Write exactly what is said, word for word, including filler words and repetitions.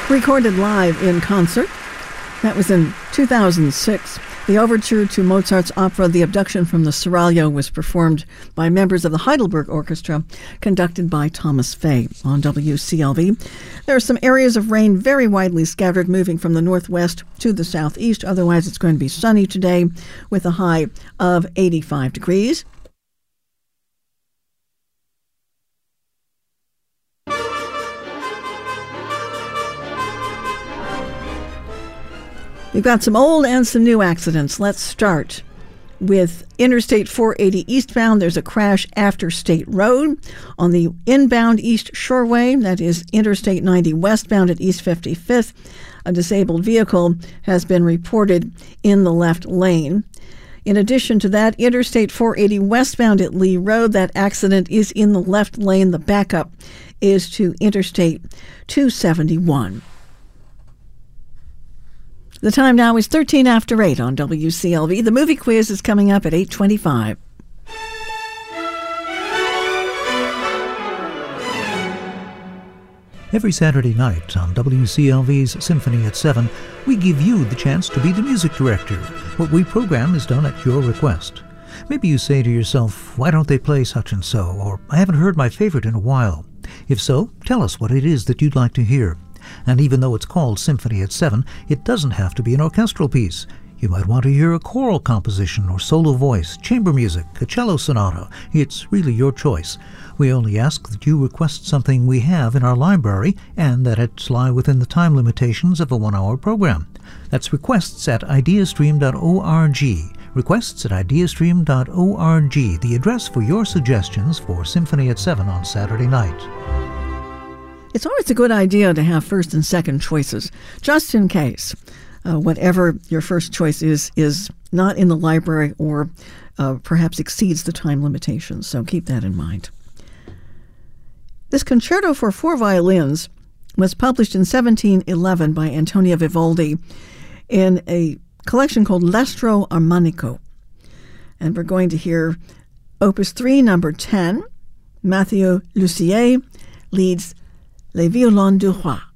recorded live in concert. That was in two thousand six. The overture to Mozart's opera The Abduction from the Seraglio was performed by members of the Heidelberg Orchestra, conducted by Thomas Fay on W C L V. There are some areas of rain very widely scattered, moving from the northwest to the southeast. Otherwise, it's going to be sunny today with a high of eighty-five degrees. We've got some old and some new accidents. Let's start with Interstate four eighty eastbound. There's a crash after State Road. On the inbound East Shoreway, that is Interstate ninety westbound at East fifty-fifth, a disabled vehicle has been reported in the left lane. In addition to that, Interstate four eighty westbound at Lee Road, that accident is in the left lane. The backup is to Interstate two seventy-one. The time now is thirteen after eight on W C L V. The movie quiz is coming up at eight twenty-five. Every Saturday night on W C L V's Symphony at seven, we give you the chance to be the music director. What we program is done at your request. Maybe you say to yourself, why don't they play such and so? Or, I haven't heard my favorite in a while. If so, tell us what it is that you'd like to hear. And even though it's called Symphony at seven, it doesn't have to be an orchestral piece. You might want to hear a choral composition or solo voice, chamber music, a cello sonata. It's really your choice. We only ask that you request something we have in our library and that it lie within the time limitations of a one-hour program. That's requests at ideastream dot org. Requests at ideastream dot org, the address for your suggestions for Symphony at seven on Saturday night. It's always a good idea to have first and second choices, just in case uh, whatever your first choice is is not in the library or uh, perhaps exceeds the time limitations. So keep that in mind. This concerto for four violins was published in seventeen eleven by Antonio Vivaldi in a collection called L'Astro Armonico. And we're going to hear Opus three, number ten. Mathieu Lussier leads Les Violons du Roi.